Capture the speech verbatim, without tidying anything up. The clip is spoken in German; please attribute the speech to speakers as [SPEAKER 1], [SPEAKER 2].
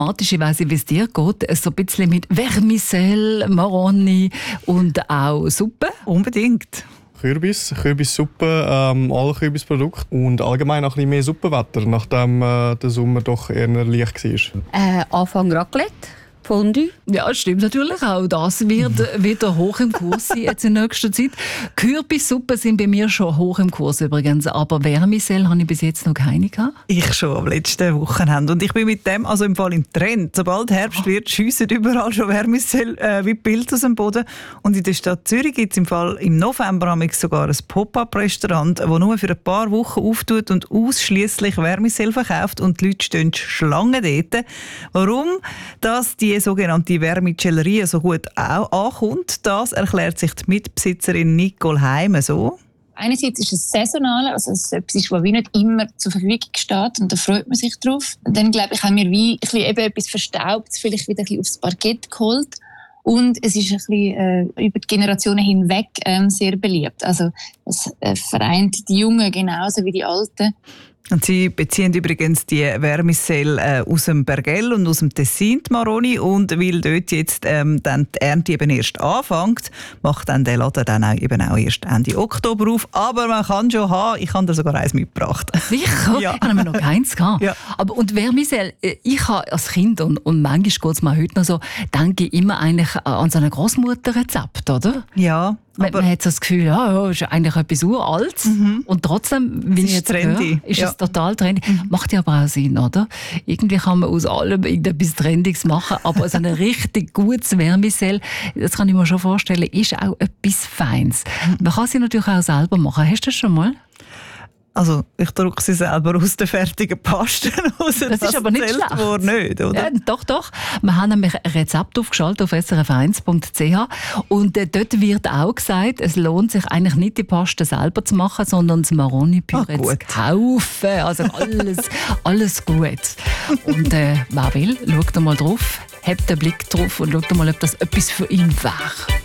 [SPEAKER 1] Martin, ich weiss nicht, wie es dir geht, so ein bisschen mit Vermicelle, Maroni und auch Suppe.
[SPEAKER 2] Unbedingt.
[SPEAKER 3] Kürbis, Kürbissuppe, ähm, alle Kürbisprodukte und allgemein auch ein bisschen mehr Suppenwetter, nachdem äh, der Sommer doch eher leicht war.
[SPEAKER 4] Äh, Anfang Raclette, Fondue.
[SPEAKER 1] Ja, stimmt natürlich. Auch das wird wieder hoch im Kurs sein jetzt in nächster Zeit. Kürbissuppen sind bei mir schon hoch im Kurs übrigens, aber Vermicelle habe ich bis jetzt noch keine gehabt.
[SPEAKER 2] Ich schon am letzten Wochenende. Und ich bin mit dem also im Fall im Trend. Sobald Herbst wird, schiessen überall schon Vermicelle äh, wie Pilze aus dem Boden. Und in der Stadt Zürich gibt es im Fall im November sogar ein Pop-up-Restaurant, das nur für ein paar Wochen auftut und ausschliesslich Vermicelle verkauft. Und die Leute stehen Schlangen dort. Warum das die sogenannte Vermicelleria so gut auch ankommt, das erklärt sich die Mitbesitzerin Nicole Heime so.
[SPEAKER 5] Einerseits ist es saisonal, also es ist etwas, das wie nicht immer zur Verfügung steht und da freut man sich drauf. Und dann, glaube ich, haben wir wie ein bisschen eben etwas Verstaubtes vielleicht wieder ein bisschen aufs Parkett geholt. Und es ist ein bisschen äh, über die Generationen hinweg ähm, sehr beliebt. Also es äh, vereint die Jungen genauso wie die Alten.
[SPEAKER 2] Und sie beziehen übrigens die Vermicelle äh, aus dem Bergell und aus dem Tessin, die Maroni. Und weil dort jetzt ähm, dann die Ernte eben erst anfängt, macht dann der Laden dann auch, eben auch erst Ende Oktober auf. Aber man kann schon haben, ich habe da sogar eins mitgebracht.
[SPEAKER 1] Sicher?
[SPEAKER 2] Ja.
[SPEAKER 1] Haben wir noch keins gehabt. Ja. Aber, und Vermicelle, ich habe als Kind, und, und manchmal geht es mir heute noch so, denke ich immer eigentlich an so ein Grossmutterrezept, oder?
[SPEAKER 2] Ja.
[SPEAKER 1] Man,
[SPEAKER 2] aber
[SPEAKER 1] man hat so das Gefühl, ja, ja, ist eigentlich etwas Uraltes. Mhm. Und trotzdem, wie ich jetzt
[SPEAKER 2] trendy.
[SPEAKER 1] höre, ist
[SPEAKER 2] Ja.
[SPEAKER 1] es total trendy. Mhm. Macht ja aber auch Sinn, oder? Irgendwie kann man aus allem irgendetwas Trendiges machen, aber so ein richtig gutes Vermicelle, das kann ich mir schon vorstellen, ist auch etwas Feines. Man kann sie natürlich auch selber machen. Hast du das schon mal?
[SPEAKER 2] Also, ich drucke sie selber aus den fertigen Pasten raus.
[SPEAKER 1] Das, das ist aber nicht schlecht.
[SPEAKER 2] Wohl nicht, oder?
[SPEAKER 1] Ja, doch, doch. Wir haben nämlich ein Rezept aufgeschaltet auf s r f eins punkt c h und äh, dort wird auch gesagt, es lohnt sich eigentlich nicht, die Paste selber zu machen, sondern das Maroni-Püree
[SPEAKER 2] Ah,
[SPEAKER 1] zu kaufen. Also alles, alles gut. Und äh, wer will, schaut mal drauf, habt den Blick drauf und schaut mal, ob das etwas für ihn wäre.